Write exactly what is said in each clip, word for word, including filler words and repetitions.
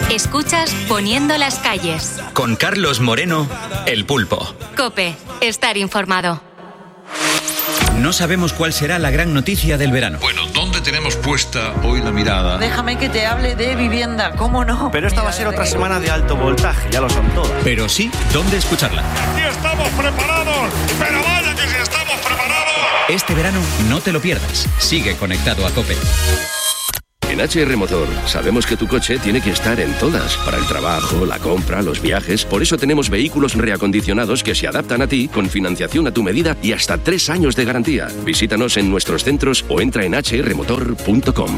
Escuchas Poniendo las calles. Con Carlos Moreno, El Pulpo. COPE, estar informado. No sabemos cuál será la gran noticia del verano. Bueno, ¿dónde tenemos puesta hoy la mirada? Déjame que te hable de vivienda, ¿cómo no? Pero esta va a ser otra semana de alto voltaje, ya lo son todas. Pero sí, ¿dónde escucharla? ¡Y estamos preparados! ¡Pero vaya que sí estamos preparados! Este verano no te lo pierdas. Sigue conectado a COPE. En H R Motor sabemos que tu coche tiene que estar en todas, para el trabajo, la compra, los viajes. Por eso tenemos vehículos reacondicionados que se adaptan a ti, con financiación a tu medida y hasta tres años de garantía. Visítanos en nuestros centros o entra en h r motor punto com.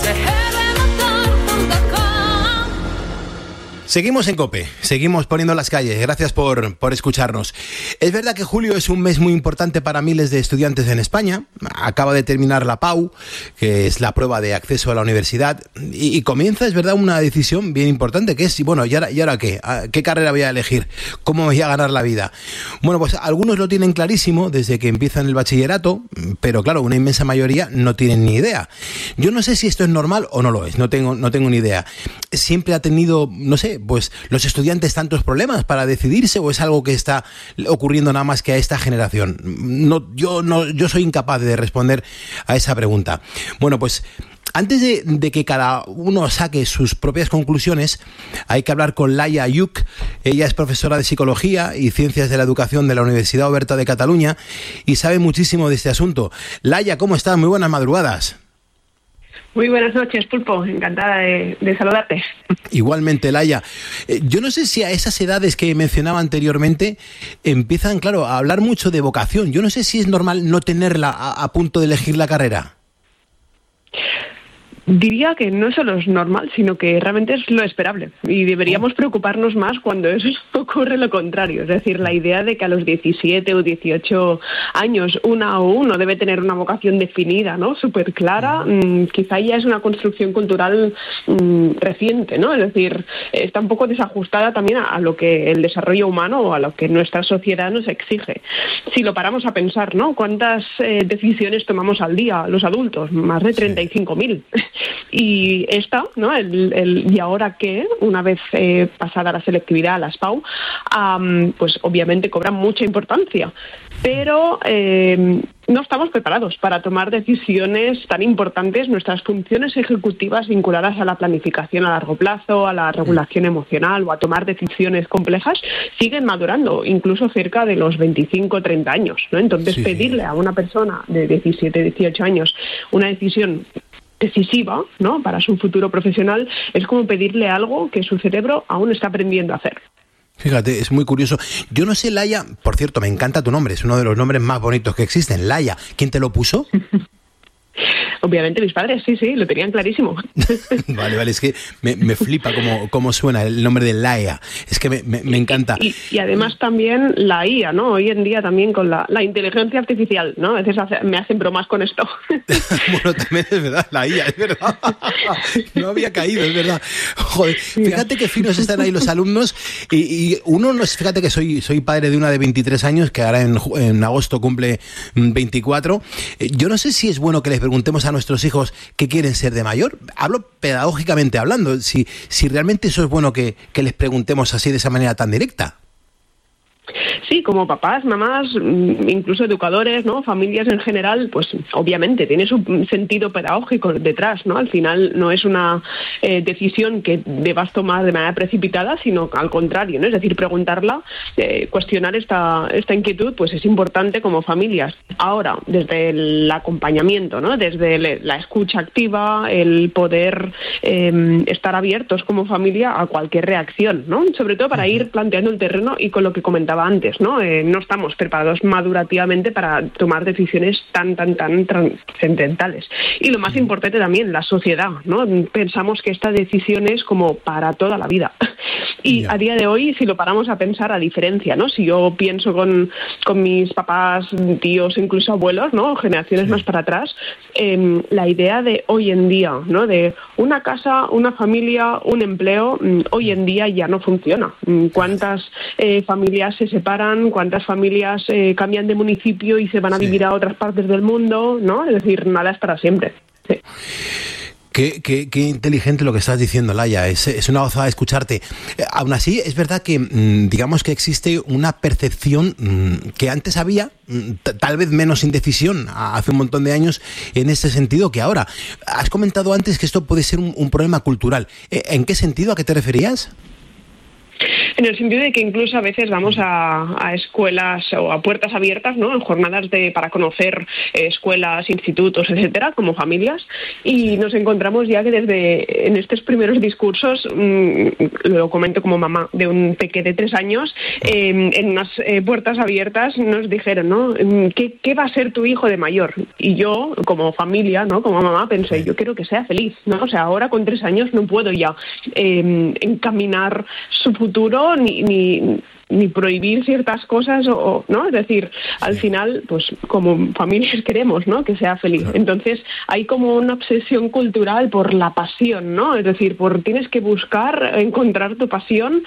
Seguimos en COPE, seguimos poniendo las calles. Gracias por, por escucharnos. Es verdad que julio es un mes muy importante para miles de estudiantes en España. Acaba de terminar la P A U, que es la prueba de acceso a la universidad, y, y comienza, es verdad, una decisión bien importante, que es, bueno, ¿y ahora, ¿y ahora qué? ¿Qué carrera voy a elegir? ¿Cómo voy a ganar la vida? Bueno, pues algunos lo tienen clarísimo desde que empiezan el bachillerato, pero claro, una inmensa mayoría no tienen ni idea. Yo no sé si esto es normal o no lo es, no tengo, no tengo ni idea. Siempre ha tenido, no sé, pues los estudiantes tantos problemas para decidirse, o es algo que está ocurriendo nada más que a esta generación. No, yo no, yo soy incapaz de responder a esa pregunta. Bueno, pues antes de, de que cada uno saque sus propias conclusiones, hay que hablar con Laia Ayuc. Ella es profesora de Psicología y Ciencias de la Educación de la Universidad Oberta de Cataluña y sabe muchísimo de este asunto. Laia, ¿cómo estás? Muy buenas madrugadas. Muy buenas noches, Pulpo. Encantada de, de saludarte. Igualmente, Laia. Eh, yo no sé si a esas edades que mencionaba anteriormente empiezan, claro, a hablar mucho de vocación. Yo no sé si es normal no tenerla a, a punto de elegir la carrera. Diría que no solo es normal, sino que realmente es lo esperable. Y deberíamos preocuparnos más cuando eso ocurre lo contrario. Es decir, la idea de que a los diecisiete o dieciocho años una o uno debe tener una vocación definida, ¿no? Súper clara, mmm, quizá ya es una construcción cultural mmm, reciente, ¿no? Es decir, está un poco desajustada también a, a lo que el desarrollo humano o a lo que nuestra sociedad nos exige. Si lo paramos a pensar, ¿no? ¿Cuántas eh, decisiones tomamos al día los adultos? Más de treinta y cinco mil. Y esta, ¿no? El, el ¿y ahora qué? Una vez eh, pasada la selectividad, las P A U, um, pues obviamente cobran mucha importancia. Pero eh, no estamos preparados para tomar decisiones tan importantes. Nuestras funciones ejecutivas vinculadas a la planificación a largo plazo, a la regulación emocional o a tomar decisiones complejas siguen madurando, incluso cerca de los veinticinco o treinta años, ¿no? Entonces, sí, pedirle a una persona de diecisiete, dieciocho años una decisión decisiva, ¿no?, para su futuro profesional, es como pedirle algo que su cerebro aún está aprendiendo a hacer. Fíjate, es muy curioso. Yo no sé, Laia, por cierto, me encanta tu nombre, es uno de los nombres más bonitos que existen, Laia. ¿Quién te lo puso? Obviamente mis padres, sí, sí, lo tenían clarísimo. Vale, vale, es que me, me flipa cómo, cómo suena el nombre de Laia. Es que me, me, me encanta. Y, y además también la I A, ¿no? Hoy en día también con la, la inteligencia artificial, ¿no? A veces hace, me hacen bromas con esto. Bueno, también es verdad, la I A, es verdad. No había caído, es verdad. Joder, fíjate qué finos están ahí los alumnos. Y, y uno, no es, fíjate que soy, soy padre de una de veintitrés años, que ahora en, en agosto cumple veinticuatro. Yo no sé si es bueno que les preguntemos a nuestros hijos qué quieren ser de mayor. Hablo pedagógicamente hablando, si, si realmente eso es bueno que, que les preguntemos así de esa manera tan directa. Sí, como papás, mamás, incluso educadores, ¿no? Familias en general, pues obviamente tiene su sentido pedagógico detrás, ¿no? Al final no es una eh, decisión que debas tomar de manera precipitada, sino al contrario, ¿no? Es decir, preguntarla, eh, cuestionar esta, esta inquietud, pues es importante como familias. Ahora, desde el acompañamiento, ¿no? Desde la escucha activa, el poder eh, estar abiertos como familia a cualquier reacción, ¿no? Sobre todo para ir planteando el terreno y con lo que comentaba antes, ¿no? Eh, no estamos preparados madurativamente para tomar decisiones tan, tan, tan trascendentales. Y lo más importante también, la sociedad, ¿no? Pensamos que esta decisión es como para toda la vida. Y yeah. a día de hoy, si lo paramos a pensar, a diferencia, ¿no? Si yo pienso con, con mis papás, tíos, incluso abuelos, ¿no? Generaciones sí. más para atrás, eh, la idea de hoy en día, ¿no? De una casa, una familia, un empleo, hoy en día ya no funciona. ¿Cuántas eh, familias se separan? ¿Cuántas familias eh, cambian de municipio y se van a vivir sí. a otras partes del mundo? ¿No? Es decir, nada es para siempre. Sí. Qué, qué, qué inteligente lo que estás diciendo, Laia. Es, es una gozada escucharte. Eh, aún así, es verdad que mmm, digamos que existe una percepción mmm, que antes había, mmm, t- tal vez menos indecisión hace un montón de años en este sentido que ahora. Has comentado antes que esto puede ser un, un problema cultural. Eh, ¿En qué sentido? ¿A qué te referías? En el sentido de que incluso a veces vamos a, a escuelas o a puertas abiertas, ¿no? En jornadas de para conocer eh, escuelas, institutos, etcétera, como familias, y nos encontramos ya que desde en estos primeros discursos, mmm, lo comento como mamá de un peque de tres años, eh, en unas eh, puertas abiertas nos dijeron, ¿no? ¿Qué, ¿Qué va a ser tu hijo de mayor? Y yo, como familia, ¿no? Como mamá, pensé, yo quiero que sea feliz, ¿no? O sea, ahora con tres años no puedo ya eh, encaminar su futuro ni, ni, ni prohibir ciertas cosas, o no, es decir, al final, pues como familias queremos, ¿no? Que sea feliz. Entonces hay como una obsesión cultural por la pasión, ¿no? Es decir, por tienes que buscar encontrar tu pasión,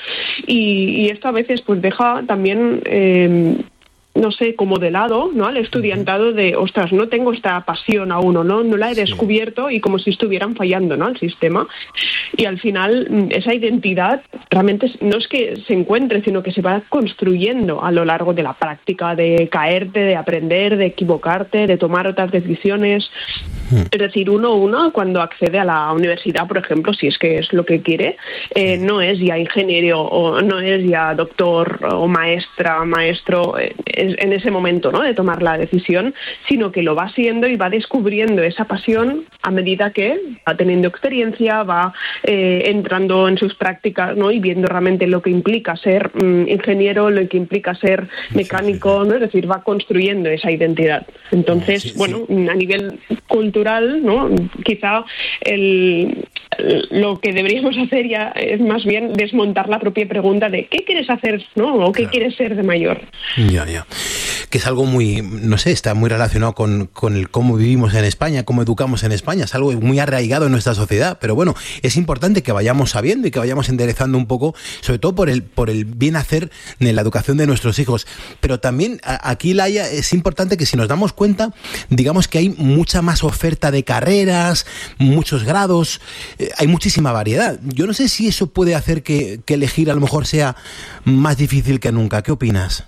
y, y esto a veces pues deja también eh, no sé, como de lado, ¿no? Al estudiantado de, ostras, no tengo esta pasión aún, ¿no? No la he descubierto, y como si estuvieran fallando, ¿no? El sistema. Y al final, esa identidad realmente no es que se encuentre, sino que se va construyendo a lo largo de la práctica, de caerte, de aprender, de equivocarte, de tomar otras decisiones. Es decir, uno uno cuando accede a la universidad, por ejemplo, si es que es lo que quiere, eh, no es ya ingeniero o no es ya doctor o maestra, maestro, eh, en ese momento, ¿no? De tomar la decisión, sino que lo va siendo y va descubriendo esa pasión a medida que va teniendo experiencia, va eh, entrando en sus prácticas, ¿no? Y viendo realmente lo que implica ser mm, ingeniero, lo que implica ser mecánico, ¿no? Es decir, va construyendo esa identidad. Entonces, sí, sí. bueno, a nivel cultural, ¿no? Quizá el, lo que deberíamos hacer ya es más bien desmontar la propia pregunta de ¿qué quieres hacer, ¿no? O ¿qué claro. quieres ser de mayor? Ya, ya. Que es algo muy, no sé, está muy relacionado con, con el cómo vivimos en España, cómo educamos en España, es algo muy arraigado en nuestra sociedad, pero bueno, es importante que vayamos sabiendo y que vayamos enderezando un poco, sobre todo por el, por el bien hacer de la educación de nuestros hijos. Pero también aquí, Laia, es importante que si nos damos cuenta, digamos que hay mucha más oferta de carreras, muchos grados, eh, hay muchísima variedad. Yo no sé si eso puede hacer que, que elegir a lo mejor sea más difícil que nunca. ¿Qué opinas?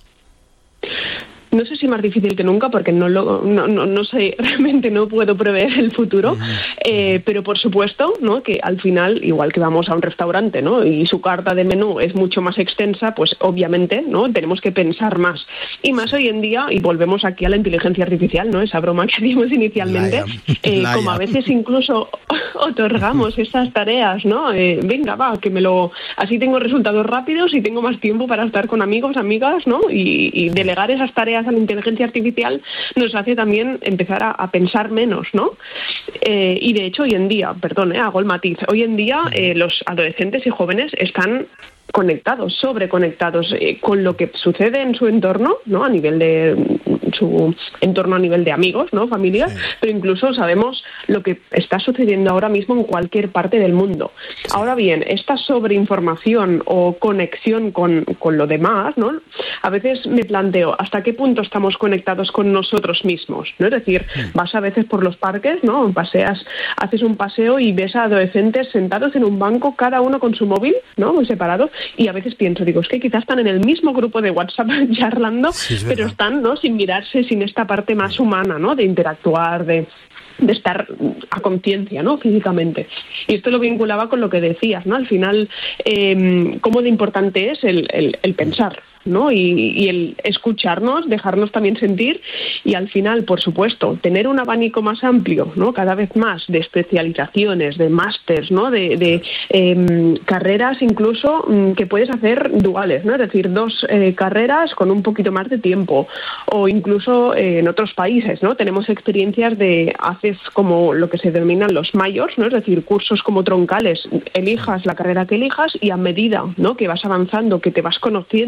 No sé si más difícil que nunca, porque no lo no, no, no sé, realmente no puedo prever el futuro, eh, pero por supuesto, ¿no? Que al final, igual que vamos a un restaurante, ¿no? Y su carta de menú es mucho más extensa, pues obviamente, ¿no? Tenemos que pensar más. Y más hoy en día, y volvemos aquí a la inteligencia artificial, ¿no? Esa broma que hacíamos inicialmente, eh, como a veces incluso otorgamos esas tareas, ¿no? Eh, venga, va, que me lo... Así tengo resultados rápidos y tengo más tiempo para estar con amigos, amigas, ¿no? Y, y delegar esas tareas a la inteligencia artificial nos hace también empezar a, a pensar menos, ¿no? Eh, y de hecho hoy en día, perdón, eh, hago el matiz, hoy en día eh, los adolescentes y jóvenes están conectados, sobreconectados eh, con lo que sucede en su entorno, ¿no? A nivel de su entorno, a nivel de amigos, ¿no? Familias, sí. Pero incluso sabemos lo que está sucediendo ahora mismo en cualquier parte del mundo. Sí. Ahora bien, esta sobreinformación o conexión con, con lo demás, ¿no? A veces me planteo hasta qué punto estamos conectados con nosotros mismos, ¿no? Es decir, sí. Vas a veces por los parques, ¿no? Paseas, haces un paseo y ves a adolescentes sentados en un banco, cada uno con su móvil, ¿no? Muy separados. Y a veces pienso, digo, es que quizás están en el mismo grupo de WhatsApp charlando, sí, pero están, ¿no? Sin mirarse, sin esta parte más humana, ¿no? De interactuar, de... de estar a conciencia, ¿no? Físicamente. Y esto lo vinculaba con lo que decías, ¿no? Al final, eh, cómo de importante es el, el, el pensar, ¿no? Y, y el escucharnos, dejarnos también sentir, y al final, por supuesto, tener un abanico más amplio, ¿no? Cada vez más de especializaciones, de másters, ¿no? De, de eh, carreras incluso que puedes hacer duales, ¿no? Es decir, dos eh, carreras con un poquito más de tiempo, o incluso eh, en otros países, ¿no? Tenemos experiencias de haces como lo que se denominan los majors, ¿no? Es decir, cursos como troncales, elijas la carrera que elijas y a medida, ¿no? Que vas avanzando, que te vas conociendo y vas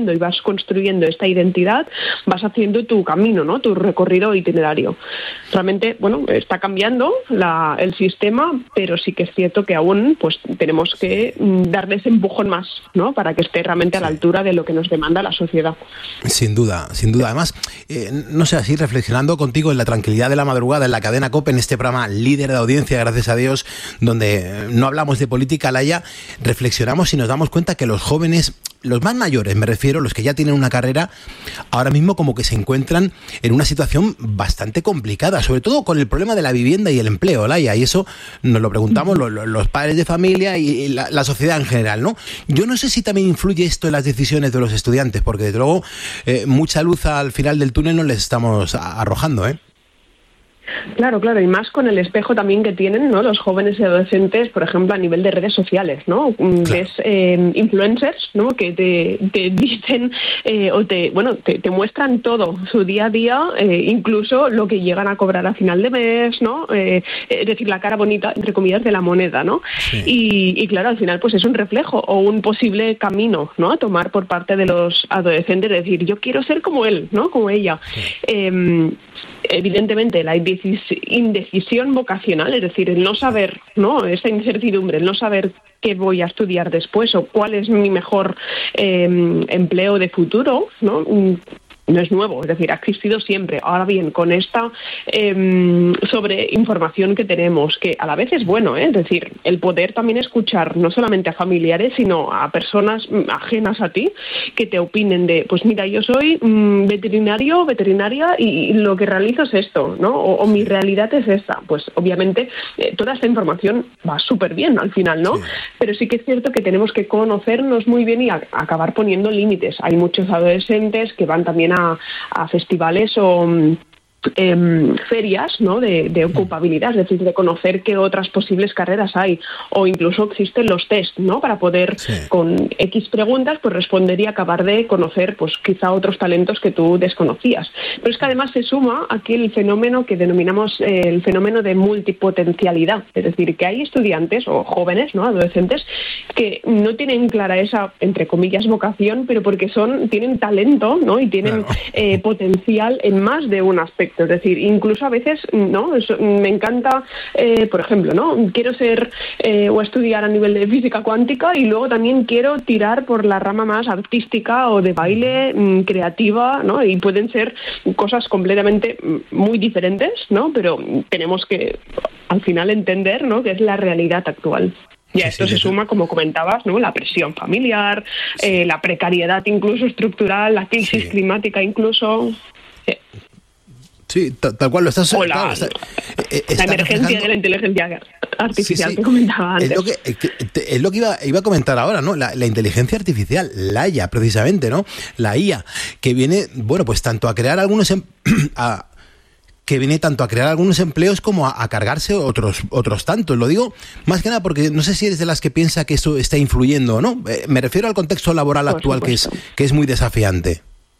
construyendo esta identidad, vas haciendo tu camino, ¿no? Tu recorrido itinerario. Realmente, bueno, está cambiando la, el sistema, pero sí que es cierto que aún pues tenemos que darle ese empujón más, ¿no? Para que esté realmente a la altura de lo que nos demanda la sociedad. Sin duda, sin duda. Además, eh, no sé, así reflexionando contigo en la tranquilidad de la madrugada en la cadena COPE, en este programa líder de audiencia, gracias a Dios, donde no hablamos de política, Laia, reflexionamos y nos damos cuenta que los jóvenes, los más mayores me refiero, los que ya tienen una carrera, ahora mismo como que se encuentran en una situación bastante complicada, sobre todo con el problema de la vivienda y el empleo, Laia, y eso nos lo preguntamos los, los padres de familia y la, la sociedad en general, ¿no? Yo no sé si también influye esto en las decisiones de los estudiantes, porque desde luego eh, mucha luz al final del túnel no les estamos arrojando, ¿eh? Claro, claro, y más con el espejo también que tienen, ¿no? Los jóvenes y adolescentes, por ejemplo, a nivel de redes sociales, ¿no? Claro. Ves eh, influencers, ¿no? Que te, te dicen eh, o te, bueno, te, te muestran todo su día a día, eh, incluso lo que llegan a cobrar a final de mes, ¿no? Eh, es decir, la cara bonita, entre comillas, de la moneda, ¿no? Sí. Y, y claro, al final, pues es un reflejo o un posible camino, ¿no? A tomar por parte de los adolescentes, es decir, yo quiero ser como él, ¿no? Como ella. Sí. Eh, evidentemente, la indecisión vocacional, es decir, el no saber, ¿no? Esa incertidumbre, el no saber qué voy a estudiar después o cuál es mi mejor eh, empleo de futuro, ¿no? No es nuevo, es decir, ha existido siempre. Ahora bien, con esta eh, sobreinformación que tenemos, que a la vez es bueno, ¿eh? Es decir, el poder también escuchar no solamente a familiares, sino a personas ajenas a ti, que te opinen de, pues mira, yo soy mmm, veterinario, veterinaria, y, y lo que realizo es esto, ¿no? O, o mi realidad es esta. Pues obviamente eh, toda esta información va súper bien al final, ¿no? Sí. Pero sí que es cierto que tenemos que conocernos muy bien y a, a acabar poniendo límites. Hay muchos adolescentes que van también A, a festivales o eh, ferias, ¿no? de, de ocupabilidad, es decir, de conocer qué otras posibles carreras hay, o incluso existen los test, ¿no? Para poder, sí. con X preguntas, pues responder y acabar de conocer, pues quizá otros talentos que tú desconocías. Pero es que además se suma aquí el fenómeno que denominamos eh, el fenómeno de multipotencialidad, es decir, que hay estudiantes o jóvenes, ¿no? Adolescentes que no tienen clara esa, entre comillas, vocación, pero porque son tienen talento, ¿no? Y tienen claro. eh, potencial en más de un aspecto. Es decir, incluso a veces, ¿no? Eso, me encanta, eh, por ejemplo, ¿no? Quiero ser eh, o estudiar a nivel de física cuántica y luego también quiero tirar por la rama más artística o de baile, mm, creativa, ¿no? Y pueden ser cosas completamente muy diferentes, ¿no? Pero tenemos que, al final, entender, ¿no? Que es la realidad actual. Y a esto sí, sí, se sí. suma, como comentabas, ¿no? La presión familiar, sí. eh, la precariedad incluso estructural, la crisis sí. climática incluso... Eh. Sí, tal, tal cual lo estás... O la, claro, está, eh, está la emergencia reflejando... de la inteligencia artificial sí, sí. que comentaba antes. Es lo que, es lo que iba, iba a comentar ahora, ¿no? La, la inteligencia artificial, la I A, precisamente, ¿no? La I A, que viene, bueno, pues tanto a crear algunos... Em, a, que viene tanto a crear algunos empleos como a, a cargarse otros otros tantos. Lo digo más que nada porque no sé si eres de las que piensa que eso está influyendo o no. Eh, me refiero al contexto laboral Por actual, que es, que es muy desafiante.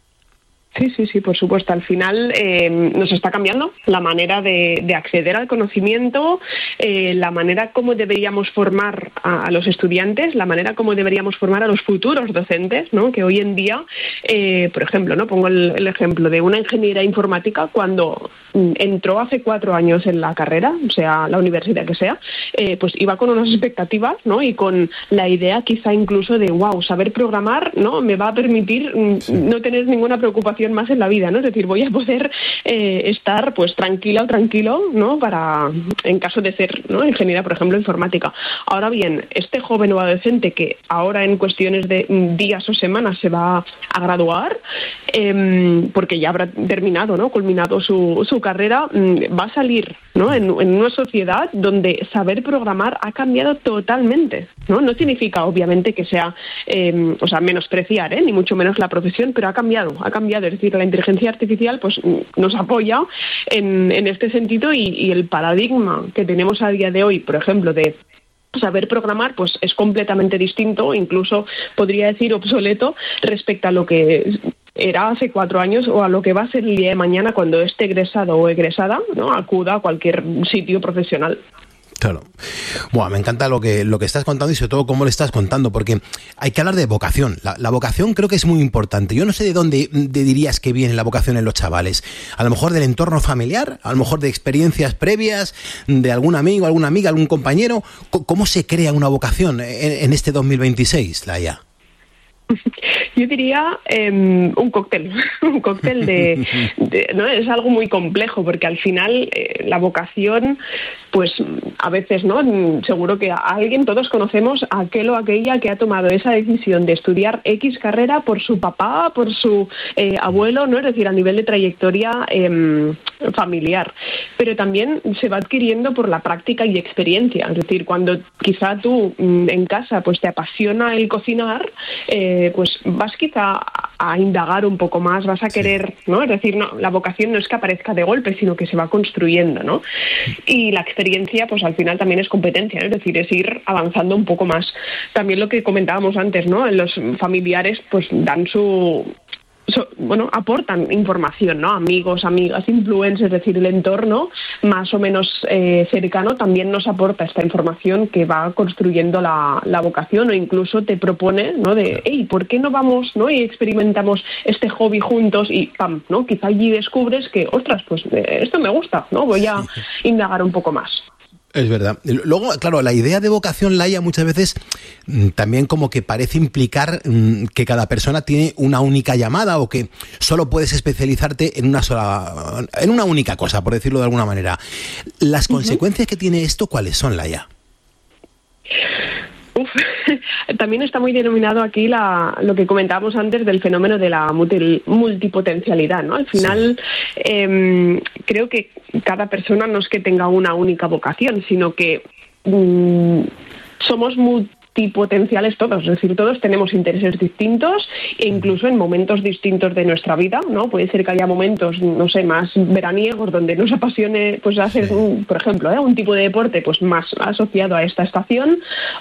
Sí, sí, sí, por supuesto. Al final eh, nos está cambiando la manera de, de acceder al conocimiento, eh, la manera como deberíamos formar a, a los estudiantes, la manera como deberíamos formar a los futuros docentes, ¿no? Que hoy en día, eh, por ejemplo, no pongo el, el ejemplo de una ingeniera informática cuando entró hace cuatro años en la carrera, o sea, la universidad que sea, eh, pues iba con unas expectativas, ¿no? Y con la idea quizá incluso de, wow, saber programar, ¿no? Me va a permitir sí. no tener ninguna preocupación más en la vida, ¿no? Es decir, voy a poder eh, estar pues tranquila o tranquilo, ¿no? Para, en caso de ser, ¿no? ingeniera, por ejemplo, informática. Ahora bien, este joven o adolescente que ahora en cuestiones de días o semanas se va a graduar, eh, porque ya habrá terminado, ¿no? Culminado su, su carrera, va a salir, ¿no? En, en una sociedad donde saber programar ha cambiado totalmente, ¿no? No significa, obviamente, que sea, eh, o sea, menospreciar, ¿eh? Ni mucho menos la profesión, pero ha cambiado, ha cambiado. Es decir, la inteligencia artificial pues nos apoya en, en este sentido y, y el paradigma que tenemos a día de hoy, por ejemplo, de saber programar, pues es completamente distinto, incluso podría decir obsoleto respecto a lo que era hace cuatro años o a lo que va a ser el día de mañana cuando esté egresado o egresada, ¿no? Acuda a cualquier sitio profesional. Claro. Bueno, me encanta lo que, lo que estás contando y sobre todo cómo lo estás contando, porque hay que hablar de vocación. La, la vocación creo que es muy importante. Yo no sé de dónde de dirías que viene la vocación en los chavales. A lo mejor del entorno familiar, a lo mejor de experiencias previas, de algún amigo, alguna amiga, algún compañero. ¿Cómo se crea una vocación en, en este dos mil veintiséis, Laia? Yo diría eh, un cóctel, un cóctel de, de, ¿no? Es algo muy complejo porque al final eh, la vocación, pues a veces, ¿no? Seguro que a alguien, todos conocemos a aquel o aquella que ha tomado esa decisión de estudiar X carrera por su papá, por su eh, abuelo, ¿no? Es decir, a nivel de trayectoria eh, familiar. Pero también se va adquiriendo por la práctica y experiencia. Es decir, cuando quizá tú en casa pues te apasiona el cocinar, eh, pues vas quizá a indagar un poco más, vas a querer, ¿no? Es decir, no, la vocación no es que aparezca de golpe, sino que se va construyendo, ¿no? Y la experiencia, pues al final también es competencia, ¿no? Es decir, es ir avanzando un poco más. También lo que comentábamos antes, ¿no? Los familiares, pues dan su... So, bueno, aportan información, ¿no? Amigos, amigas, influencers, es decir, el entorno más o menos eh, cercano también nos aporta esta información que va construyendo la, la vocación, o incluso te propone, ¿no? De, hey, ¿por qué no vamos, ¿no? Y experimentamos este hobby juntos y pam, ¿no? Quizá allí descubres que, ostras, pues eh, esto me gusta, ¿no? Voy a indagar un poco más. Es verdad. Luego, claro, la idea de vocación, Laia, muchas veces también como que parece implicar que cada persona tiene una única llamada o que solo puedes especializarte en una sola, en una única cosa, por decirlo de alguna manera. ¿Las uh-huh. consecuencias que tiene esto cuáles son, Laia? Uf, también está muy denominado aquí la, lo que comentábamos antes del fenómeno de la multi, multipotencialidad, ¿no? Al final, sí. eh, creo que cada persona no es que tenga una única vocación, sino que mmm, somos multi multipotenciales todos, es decir, todos tenemos intereses distintos e incluso en momentos distintos de nuestra vida, ¿no? Puede ser que haya momentos, no sé, más veraniegos donde nos apasione pues hacer, sí. un, por ejemplo, ¿eh? un tipo de deporte pues más asociado a esta estación,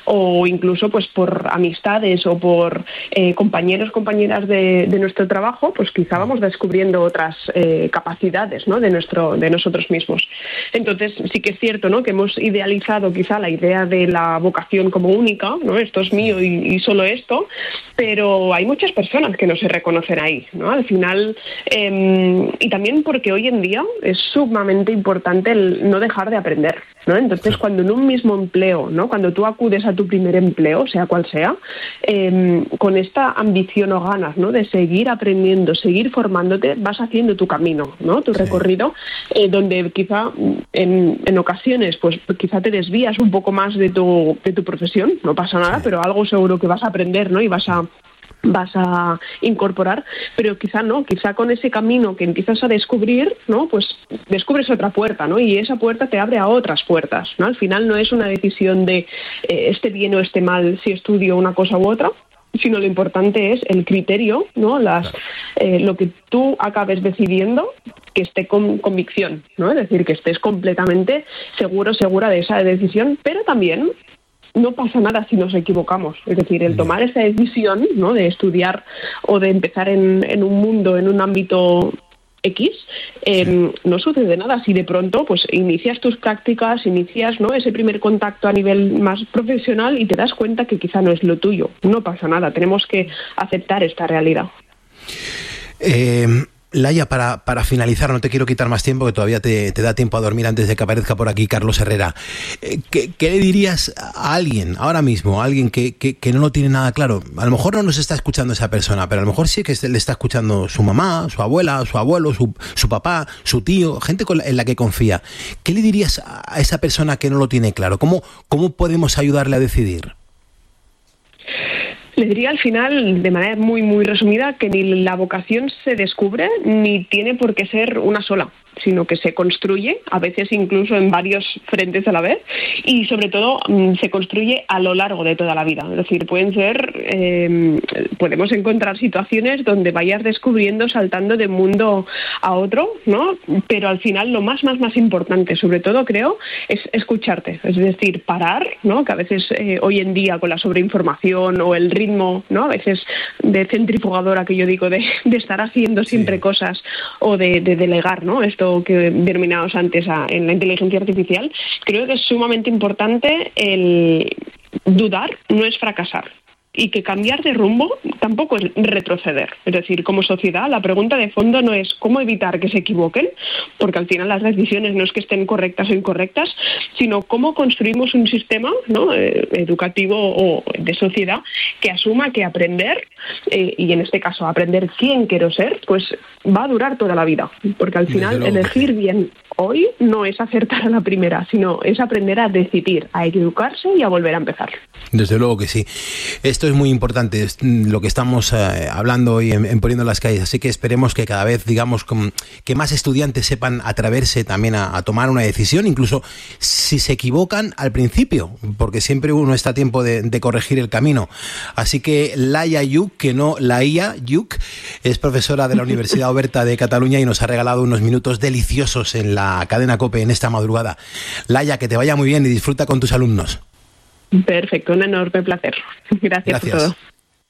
o incluso pues por amistades o por eh, compañeros, compañeras de, de nuestro trabajo, pues quizá vamos descubriendo otras eh, capacidades, ¿no? de nuestro de nosotros mismos. Entonces sí que es cierto, ¿no? que hemos idealizado quizá la idea de la vocación como única, ¿no? Esto es mío y, y solo esto, pero hay muchas personas que no se reconocen ahí, ¿no? Al final, eh, y también porque hoy en día es sumamente importante el no dejar de aprender, ¿no? Entonces, cuando en un mismo empleo, ¿no? Cuando tú acudes a tu primer empleo, sea cual sea, eh, con esta ambición o ganas, ¿no? de seguir aprendiendo, seguir formándote, vas haciendo tu camino, ¿no? Tu recorrido, eh, donde quizá en, en ocasiones, pues quizá te desvías un poco más de tu, de tu profesión, no pasa nada, pero algo seguro que vas a aprender, ¿no? Y vas a vas a incorporar, pero quizá no, quizá con ese camino que empiezas a descubrir, ¿no? Pues descubres otra puerta, ¿no? Y esa puerta te abre a otras puertas, ¿no? Al final no es una decisión de eh, este bien o este mal si estudio una cosa u otra, sino lo importante es el criterio, ¿no? Las eh, lo que tú acabes decidiendo, que esté con convicción, ¿no? Es decir, que estés completamente seguro, segura de esa decisión, pero también no pasa nada si nos equivocamos. Es decir, el tomar esa decisión, ¿no? de estudiar o de empezar en, en un mundo, en un ámbito X, eh, sí. no sucede nada si de pronto pues inicias tus prácticas, inicias, ¿no? ese primer contacto a nivel más profesional y te das cuenta que quizá no es lo tuyo. No pasa nada, tenemos que aceptar esta realidad. Eh... Laia, para, para finalizar, no te quiero quitar más tiempo, que todavía te, te da tiempo a dormir antes de que aparezca por aquí Carlos Herrera. Eh, ¿qué, ¿Qué le dirías a alguien, ahora mismo, a alguien que, que, que no lo tiene nada claro? A lo mejor no nos está escuchando esa persona, pero a lo mejor sí que le está escuchando su mamá, su abuela, su abuelo, su, su papá, su tío, gente con la, en la que confía. ¿Qué le dirías a esa persona que no lo tiene claro? ¿Cómo, cómo podemos ayudarle a decidir? Le diría al final, de manera muy, muy resumida, que ni la vocación se descubre ni tiene por qué ser una sola, sino que se construye, a veces incluso en varios frentes a la vez, y sobre todo se construye a lo largo de toda la vida. Es decir, pueden ser, eh, podemos encontrar situaciones donde vayas descubriendo, saltando de un mundo a otro, ¿no? Pero al final lo más, más, más importante, sobre todo creo, es escucharte. Es decir, parar, ¿no? Que a veces eh, hoy en día con la sobreinformación o el ritmo, ¿no? A veces de centrifugadora que yo digo, de, de estar haciendo siempre sí. cosas o de, de delegar, ¿no? Esto esto que terminábamos antes a, en la inteligencia artificial, creo que es sumamente importante el dudar, no es fracasar. Y que cambiar de rumbo tampoco es retroceder. Es decir, como sociedad, la pregunta de fondo no es cómo evitar que se equivoquen, porque al final las decisiones no es que estén correctas o incorrectas, sino cómo construimos un sistema, ¿no?, eh, educativo o de sociedad que asuma que aprender, eh, y en este caso aprender quién quiero ser, pues va a durar toda la vida. Porque al final elegir bien hoy no es acertar a la primera, sino es aprender a decidir, a educarse y a volver a empezar. Desde luego que sí. Esto es muy importante, es lo que estamos eh, hablando hoy en, en Poniendo las Calles, así que esperemos que cada vez, digamos, com, que más estudiantes sepan atreverse también a, a tomar una decisión, incluso si se equivocan al principio, porque siempre uno está a tiempo de, de corregir el camino. Así que Laia Lluch, que no Laia Lluch, es profesora de la Universidad Oberta de Cataluña y nos ha regalado unos minutos deliciosos en la cadena COPE en esta madrugada. Laia, que te vaya muy bien y disfruta con tus alumnos. Perfecto, un enorme placer. Gracias, Gracias. por todo.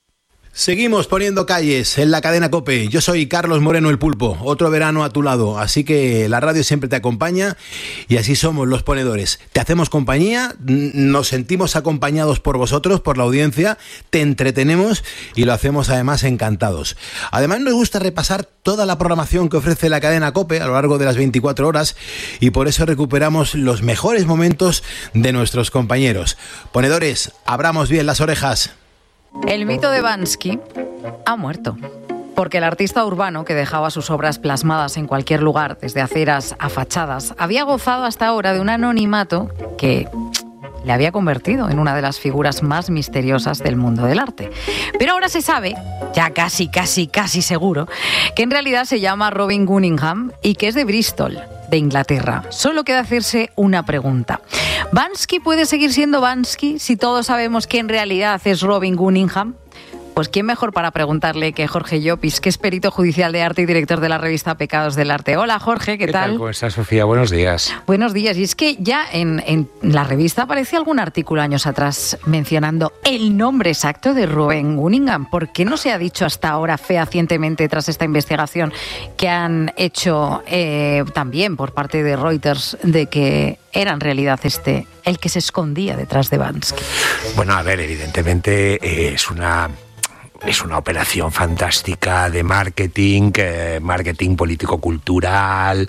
Seguimos poniendo calles en la cadena COPE. Yo soy Carlos Moreno el Pulpo, otro verano a tu lado, así que la radio siempre te acompaña y así somos los ponedores. Te hacemos compañía, nos sentimos acompañados por vosotros, por la audiencia, te entretenemos y lo hacemos además encantados. Además nos gusta repasar toda la programación que ofrece la cadena COPE a lo largo de las veinticuatro horas y por eso recuperamos los mejores momentos de nuestros compañeros. Ponedores, abramos bien las orejas. El mito de Banksy ha muerto, porque el artista urbano que dejaba sus obras plasmadas en cualquier lugar, desde aceras a fachadas, había gozado hasta ahora de un anonimato que le había convertido en una de las figuras más misteriosas del mundo del arte. Pero ahora se sabe, ya casi, casi, casi seguro, que en realidad se llama Robin Cunningham y que es de Bristol, de Inglaterra. Solo queda hacerse una pregunta. ¿Banksy puede seguir siendo Banksy si todos sabemos que en realidad es Robin Cunningham? Pues quién mejor para preguntarle que Jorge Llopis, que es perito judicial de arte y director de la revista Pecados del Arte. Hola, Jorge, ¿qué, ¿Qué tal? tal? ¿Cómo estás, Sofía? Buenos días. Buenos días. Y es que ya en, en la revista aparecía algún artículo años atrás mencionando el nombre exacto de Robin Cunningham. ¿Por qué no se ha dicho hasta ahora fehacientemente tras esta investigación que han hecho eh, también por parte de Reuters de que era en realidad este el que se escondía detrás de Banksy? Bueno, a ver, evidentemente eh, es una... Es una operación fantástica de marketing, eh, marketing político-cultural.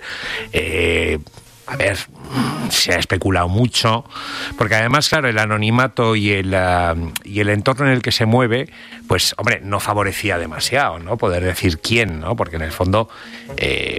Eh, a ver, se ha especulado mucho, porque además, claro, el anonimato y el, uh, y el entorno en el que se mueve, pues, hombre, no favorecía demasiado, ¿no? Poder decir quién, ¿no? Porque en el fondo eh,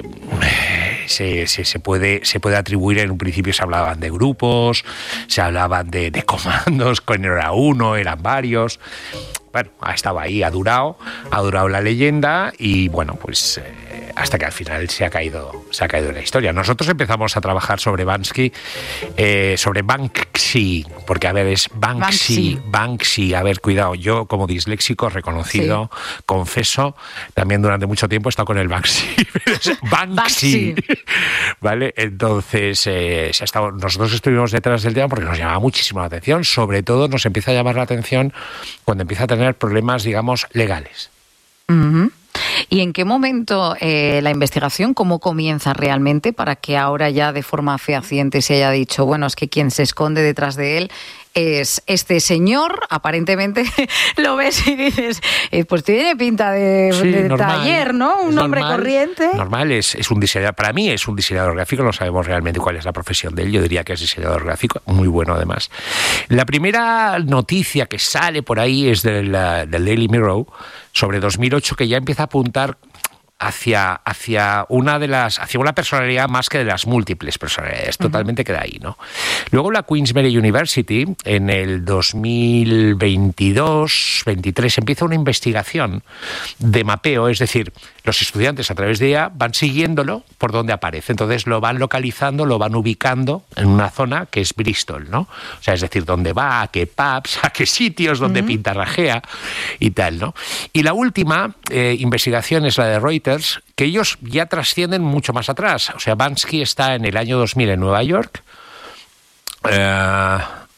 se, se, se, puede, se puede atribuir, en un principio se hablaban de grupos, se hablaban de, de comandos, que no era uno, eran varios. Bueno, estaba ahí, ha durado, ha durado la leyenda y bueno, pues eh, hasta que al final se ha caído, se ha caído la historia. Nosotros empezamos a trabajar sobre Banksy, eh, sobre Banksy, porque a ver, es Banksy, Banksy, Banksy, a ver, cuidado, yo como disléxico reconocido, sí. confeso, también durante mucho tiempo he estado con el Banksy, pero es Banksy, Banksy. ¿Vale? Entonces, eh, se ha estado, nosotros estuvimos detrás del tema porque nos llamaba muchísimo la atención, sobre todo nos empieza a llamar la atención cuando empieza a tener problemas, digamos, legales. Uh-huh. ¿Y en qué momento eh, la investigación, cómo comienza realmente para que ahora ya de forma fehaciente se haya dicho, bueno, es que quien se esconde detrás de él es este señor? Aparentemente lo ves y dices, eh, pues tiene pinta de, sí, de normal, taller, ¿no? Un hombre normal, corriente. Normal, es, es un diseñador, para mí es un diseñador gráfico, no sabemos realmente cuál es la profesión de él, yo diría que es diseñador gráfico, muy bueno además. La primera noticia que sale por ahí es del, del Daily Mirror sobre dos mil ocho, que ya empieza a apuntar hacia, hacia una de las hacia una personalidad más que de las múltiples personalidades, uh-huh. totalmente queda ahí, ¿no? Luego la Queensberry University en el dos mil veintidós veintitrés empieza una investigación de mapeo, es decir, los estudiantes a través de ella van siguiéndolo por donde aparece, entonces lo van localizando, lo van ubicando en una zona que es Bristol, ¿no? O sea, es decir, dónde va, a qué pubs, a qué sitios, dónde uh-huh. pintarrajea y tal, ¿no? Y la última eh, investigación es la de Reuters, que ellos ya trascienden mucho más atrás. O sea, Banksy está en el año dos mil en Nueva York. Eh, bueno,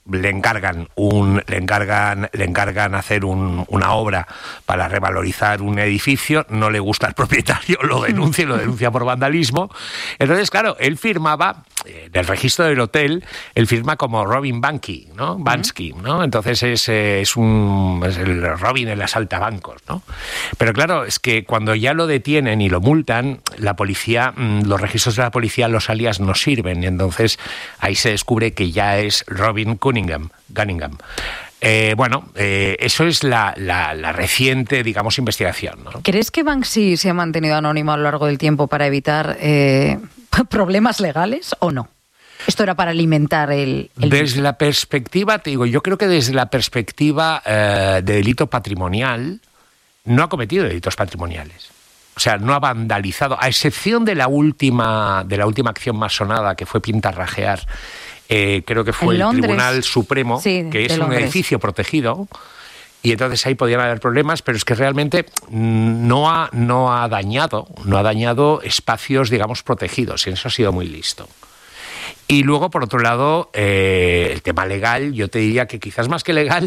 le encargan un le encargan le encargan hacer un, una obra para revalorizar un edificio, no le gusta al propietario, lo denuncia y lo denuncia por vandalismo. Entonces, claro, él firmaba en el registro del hotel, él firma como Robin Bansky, ¿no? Bansky, ¿no? Entonces es, es un es el Robin el asaltabancos, ¿no? Pero claro, es que cuando ya lo detienen y lo multan, la policía, los registros de la policía, los alias no sirven, y entonces ahí se descubre que ya es Robin Cunningham, Cunningham. Eh, bueno, eh, eso es la, la, la reciente, digamos, investigación, ¿no? ¿Crees que Banksy se ha mantenido anónimo a lo largo del tiempo para evitar eh, problemas legales o no? Esto era para alimentar el... el desde mismo. La perspectiva, te digo, yo creo que desde la perspectiva eh, de delito patrimonial, no ha cometido delitos patrimoniales. O sea, no ha vandalizado, a excepción de la última, de la última acción más sonada, que fue pintarrajear, eh, creo que fue el Tribunal Supremo, sí, que es un Londres. edificio protegido, y entonces ahí podían haber problemas, pero es que realmente no ha, no ha dañado, no ha dañado espacios, digamos, protegidos, y eso ha sido muy listo. Y luego, por otro lado, eh, el tema legal, yo te diría que quizás más que legal,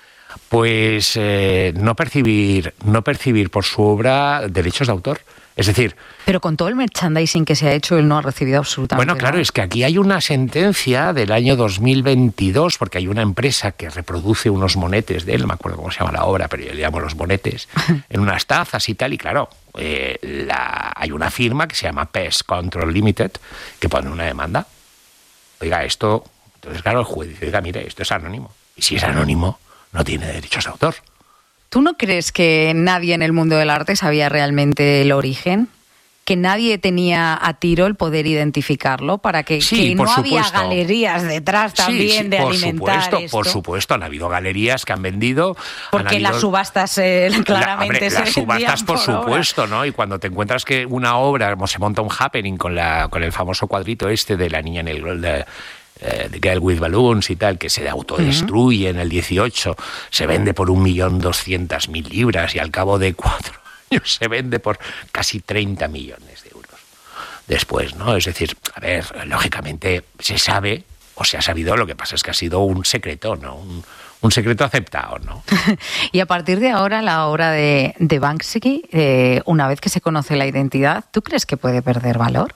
pues eh, no percibir, no percibir por su obra derechos de autor. Es decir... Pero con todo el merchandising que se ha hecho, él no ha recibido absolutamente Bueno, claro, nada. es que aquí hay una sentencia del año dos mil veintidós, porque hay una empresa que reproduce unos monetes de él, no me acuerdo cómo se llama la obra, pero yo le llamo los monetes, en unas tazas y tal, y claro, eh, la, hay una firma que se llama Pest Control Limited, que pone una demanda. Oiga, esto... Entonces, claro, el juez dice, oiga, mire, esto es anónimo. Y si es anónimo, no tiene derechos de autor. ¿Tú no crees que nadie en el mundo del arte sabía realmente el origen? ¿Que nadie tenía a tiro el poder identificarlo? Para que, Sí, que por no había supuesto. galerías detrás también Sí, sí, de por alimentar supuesto, esto. Por supuesto, han habido galerías que han vendido... Porque han las habido, subastas eh, claramente la, hombre, se las subastas, vendían por, por supuesto, ¿no? Y cuando te encuentras que una obra, como se monta un happening con, la, con el famoso cuadrito este de la niña en el... De, The Girl with Balloons y tal, que se autodestruye uh-huh. en el dieciocho, se vende por un millón doscientas mil libras y al cabo de cuatro años se vende por casi treinta millones de euros después, ¿no? Es decir, a ver, lógicamente se sabe o se ha sabido, lo que pasa es que ha sido un secreto, ¿no? Un, un secreto aceptado, ¿no? Y a partir de ahora, la obra de, de Banksy, eh, una vez que se conoce la identidad, ¿tú crees que puede perder valor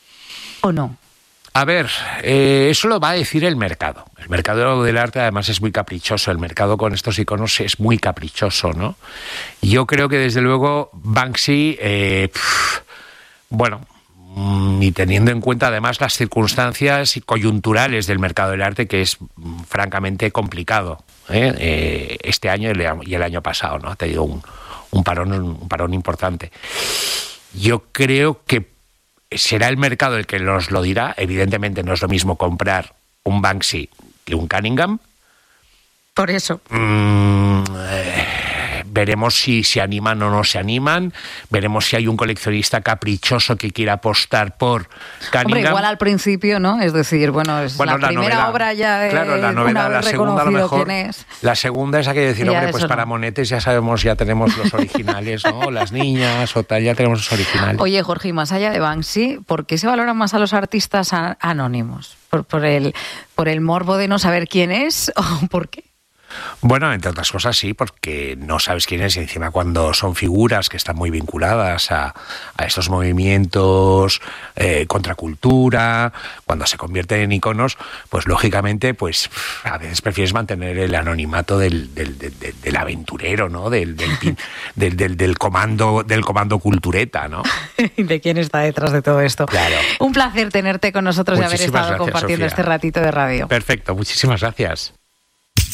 o no? A ver, eh, eso lo va a decir el mercado. El mercado del arte además es muy caprichoso. El mercado con estos iconos es muy caprichoso, ¿no? Yo creo que desde luego Banksy, eh, pff, bueno, y teniendo en cuenta además las circunstancias coyunturales del mercado del arte, que es mm, francamente complicado, ¿eh? Eh, este año y el año pasado, ¿no? Ha tenido un, un parón, un parón importante. Yo creo que será el mercado el que nos lo dirá. Evidentemente no es lo mismo comprar un Banksy que un Cunningham. Por eso. Mm, eh, veremos si se animan o no se animan. Veremos si hay un coleccionista caprichoso que quiera apostar por Cunningham. Hombre, igual al principio, ¿no? Es decir, bueno, es bueno, la, la primera novela, obra ya de claro, la novela, la segunda a lo mejor. Es. La segunda es hay que decir, Ya hombre, pues para no. monetes ya sabemos, ya tenemos los originales, ¿no? Las niñas o tal, ya tenemos los originales. Oye, Jorge, y más allá de Banksy, ¿por qué se valoran más a los artistas a- anónimos? ¿Por, por, el, ¿Por el morbo de no saber quién es o por qué? Bueno, entre otras cosas sí, porque no sabes quién es y encima cuando son figuras que están muy vinculadas a, a estos movimientos eh, contracultura, cuando se convierten en iconos, pues lógicamente pues a veces prefieres mantener el anonimato del, del, del, del, del aventurero, ¿no? Del, del, del, del, del comando del comando cultureta, ¿no? ¿De quién está detrás de todo esto? Claro. Un placer tenerte con nosotros y haber Muchísimas estado gracias, compartiendo Sofía. este ratito de radio. Perfecto, muchísimas gracias.